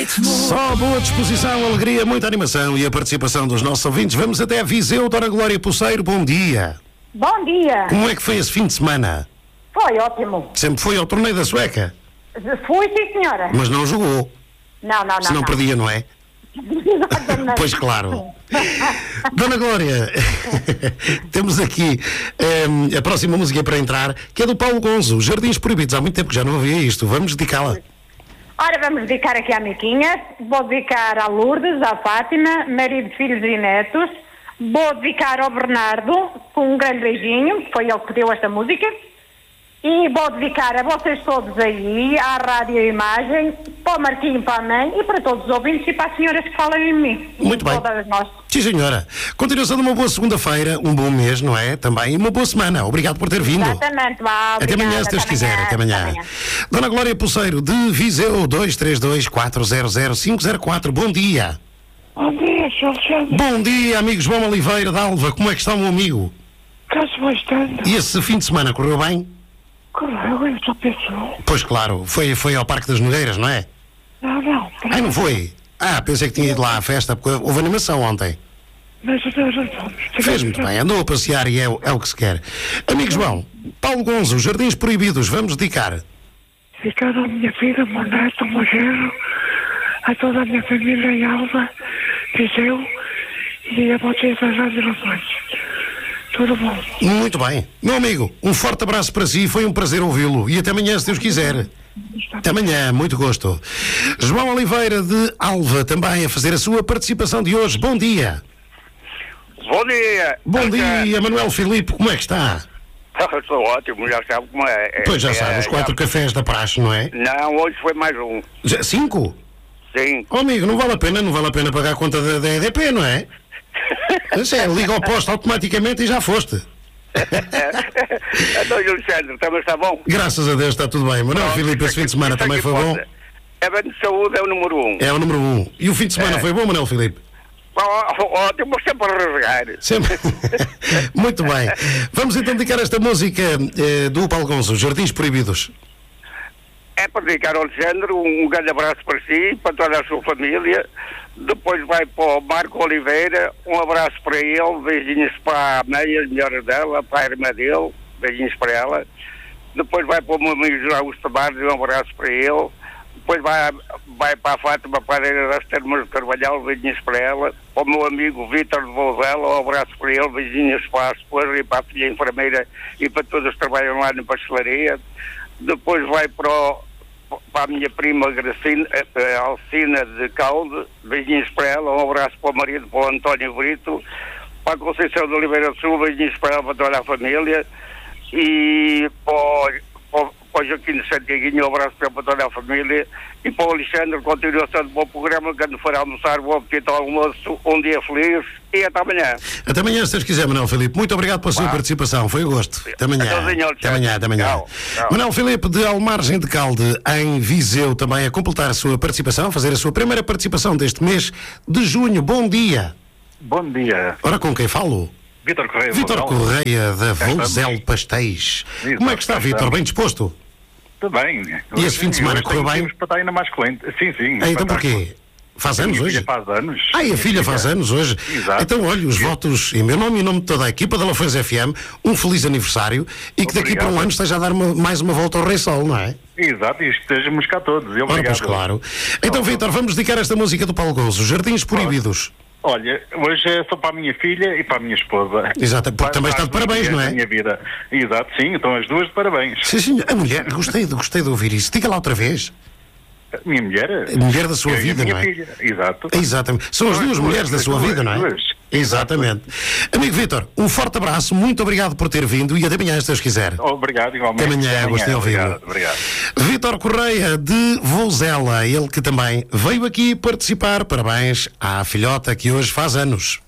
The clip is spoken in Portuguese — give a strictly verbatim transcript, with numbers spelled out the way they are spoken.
Só boa disposição, alegria, muita animação e a participação dos nossos ouvintes. Vamos até a Viseu, Dona Glória Poceiro, bom dia. Bom dia. Como é que foi esse fim de semana? Foi ótimo. Sempre foi ao torneio da Sueca? Fui, sim, senhora. Mas não jogou. Não, não, não. Se não, não. perdia, não é? Exatamente. Pois claro. Dona Glória, temos aqui um, a próxima música para entrar, que é do Paulo Gonzo, Jardins Proibidos. Há muito tempo que já não havia isto. Vamos dedicá-la. Ora, vamos dedicar aqui à Miquinha. Vou dedicar à Lourdes, à Fátima, marido, filhos e netos. Vou dedicar ao Bernardo, com um grande beijinho, foi ele que pediu esta música. E vou dedicar a vocês todos aí, à Rádio e Imagem, para o Marquinho, para a mãe e para todos os ouvintes e para as senhoras que falam em mim. Muito bem. Todas nós. Sim, senhora. Continuação de uma boa segunda-feira, um bom mês, não é? Também e uma boa semana. Obrigado por ter vindo. Exatamente, vá, Até amanhã, se Deus quiser. Até amanhã. Dona Glória Poceiro, de Viseu, dois três dois, quatro zero zero, cinco zero quatro. Bom dia. Bom dia, senhor Alexandre. Bom dia, amigo João Oliveira da Alva. Como é que está o meu amigo? Caso bastante. E esse fim de semana correu bem? Correu, eu só pensou. Pois claro, foi, foi ao Parque das Nogueiras, não é? Não, não. Ai, não foi? Ah, pensei que tinha ido lá à festa, porque houve animação ontem. Mas nós não fomos. Fez muito bem, andou a passear e é, o- é o que se quer. Amigo João, Paulo Gonzo, Jardins Proibidos, vamos dedicar. Ficaram a minha filha, o meu neto, o meu genro, a toda a minha família em Alva, Viseu e a vocês das radiações. Tudo bom. Muito bem. Meu amigo, um forte abraço para si, foi um prazer ouvi-lo. E até amanhã, se Deus quiser. Até amanhã, muito gosto. João Oliveira de Alva, também a fazer a sua participação de hoje. Bom dia. Bom dia! Bom dia, Manuel Filipe, como é que está? Estou ótimo, já sabe como é. é Pois já é, sabe, os quatro já- cafés da praxe, não é? Não, hoje foi mais um. Já- Cinco? Sim. Oh, amigo, não vale a pena, não vale a pena pagar a conta da, da E D P, não é? Mas é, liga ao posto automaticamente e já foste. Então, Alexandre, também está bom? Graças a Deus está tudo bem. Manuel Filipe, esse fim de semana Isso também aqui foi bom? pode- É bem de saúde, é o número um. É o número um. E o fim de semana É. foi bom, Manuel Filipe? Ó- ó- Ótimo, sempre a rasgar. Sempre. Muito bem. Vamos então dedicar esta música eh, do Paulo Gonzo, Jardins Proibidos. É para dedicar ao Alexandre um, um grande abraço para si, para toda a sua família. Depois vai para o Marco Oliveira, um abraço para ele, beijinhos para a mãe, as melhores dela, para a irmã dele, beijinhos para ela. Depois vai para o meu amigo José Augusto Barros, um abraço para ele. Depois vai, vai para a Fátima Padeira das Termas de Carvalhal, beijinhos para ela. Para o meu amigo Vítor de Vouzela, um abraço para ele, beijinhos para a esposa e para a filha enfermeira e para todos que trabalham lá na pastelaria. Depois vai para, o, para a minha prima Gracina, eh, Alcina de Calde, beijinhos para ela, um abraço para o marido, para o António Brito, para a Conceição de Oliveira do Sul, beijinhos para ela, para toda a família, e para o, para o, para o Joaquim de Santiaguinho, um abraço para toda a família, e para o Alexandre, continuação do bom programa, quando for almoçar, bom apetite ao almoço, um dia feliz, e até amanhã. Até amanhã, se Deus quiser, Manuel Filipe. Muito obrigado pela sua Vá. participação. Foi um gosto. Até amanhã. Adeusinho, Até Alexandre. amanhã, até amanhã. Tchau, tchau. Manuel Filipe de Almargem de Calde, em Viseu, também a completar a sua participação, fazer a sua primeira participação deste mês de junho. Bom dia. Bom dia, Ora, com quem falo? Vítor Correia. Vítor Vodão. Correia, da estamos. Volzel Pastéis. Exato, Como é que está, cá Vítor? estamos. Bem disposto? Tudo bem. E esse fim de semana Hoje correu tenho bem? motivos para estar ainda mais cliente. Sim, sim. Ah, então Para estar- porquê? Faz A anos minha hoje? filha faz anos. Ah, e a Minha filha faz anos hoje? Exato. Então, olha, os votos em meu nome e em nome de toda a equipa da Lafões F M, um feliz aniversário e que daqui Obrigado. para um ano esteja a dar uma- mais uma volta ao Rei Sol, não é? Exato, e estejamos cá todos. E Ora, obrigado. pois claro. Então, Vítor, vamos dedicar esta música do Paulo Gonzo, Jardins Proibidos. Olha, hoje é só para a minha filha e para a minha esposa. Exato, porque Vai também está de dar parabéns, um dia não da é? minha vida. Exato, sim, estão as duas de parabéns. Sim, sim, a mulher, gostei, de- gostei de ouvir isso. Diga lá outra vez. A minha mulher? A mulher da sua Eu e a vida, minha não é? filha, exato. Exatamente. São as Duas, duas duas, mulheres da duas, sua duas, vida, não é? duas. Exatamente. Amigo Vítor, um forte abraço, muito obrigado por ter vindo e até amanhã, se Deus quiser. Obrigado, igualmente. Até amanhã, gostei de ouvi-lo. Obrigado, obrigado. Vítor Correia de Vouzela, ele que também veio aqui participar. Parabéns à filhota que hoje faz anos.